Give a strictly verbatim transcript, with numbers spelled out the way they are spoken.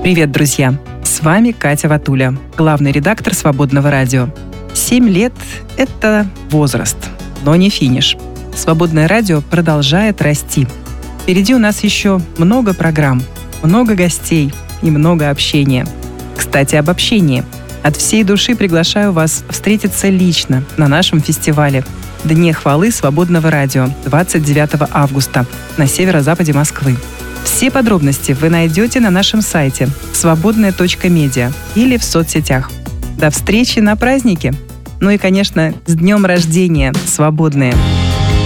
Привет, друзья! С вами Катя Ватуля, главный редактор «Свободного радио». Семь лет – это возраст, но не финиш. «Свободное радио» продолжает расти. Впереди у нас еще много программ, много гостей и много общения. Кстати, об общении. От всей души приглашаю вас встретиться лично на нашем фестивале «Дне хвалы Свободного радио» двадцать девятого августа на северо-западе Москвы. Все подробности вы найдете на нашем сайте свободная точка медиа или в соцсетях. До встречи на празднике! Ну и, конечно, с днем рождения, свободные!